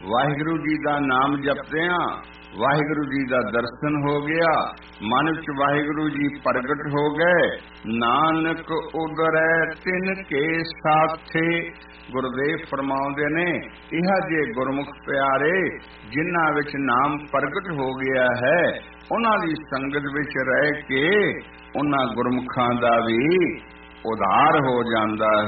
ਵਾਹਿਗੁਰੂ ਜੀ ਦਾ ਨਾਮ ਜਪਦਿਆਂ ਵਾਹਿਗੁਰੂ ਜੀ ਦਾ ਦਰਸ਼ਨ ਹੋ ਗਿਆ, ਮਨ ਵਿੱਚ ਵਾਹਿਗੁਰੂ ਜੀ ਪ੍ਰਗਟ ਹੋ ਗਏ। ਨਾਨਕ ਉਦਰੈ ਤਿਨ ਕੇ ਸਾਥੇ, ਗੁਰਦੇਵ ਫਰਮਾਉਂਦੇ ਨੇ, ਇਹ ਜੇ ਗੁਰਮੁਖ ਪਿਆਰੇ ਜਿਨ੍ਹਾਂ ਵਿੱਚ ਨਾਮ ਪ੍ਰਗਟ ਹੋ ਗਿਆ ਹੈ, ਉਹਨਾਂ ਦੀ ਸੰਗਤ ਵਿੱਚ ਰਹਿ ਕੇ ਉਹਨਾਂ ਗੁਰਮੁਖਾਂ ਦਾ ਵੀ ਉਧਾਰ ਹੋ ਜਾਂਦਾ ਹੈ।